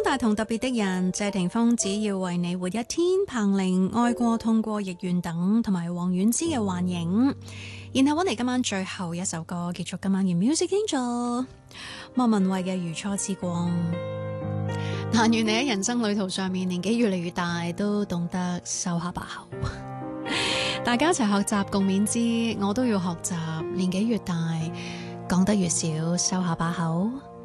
大同特別的人，謝霆鋒只要為你活一天，彭羚愛過痛過亦願等，同埋王菀之嘅幻影。然後揾嚟今晚最後一首歌結束今晚嘅 Music Angel， 莫文蔚嘅如初之光。但願你喺人生旅途上面年紀越嚟越大，都懂得收下把口。大家一齊學習共勉之，我都要學習，年紀越大講得越少，收下把口。